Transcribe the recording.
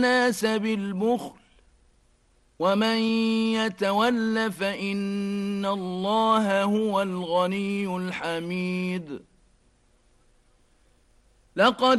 الناس بالبخل ومن يتول فإن الله هو الغني الحميد لقد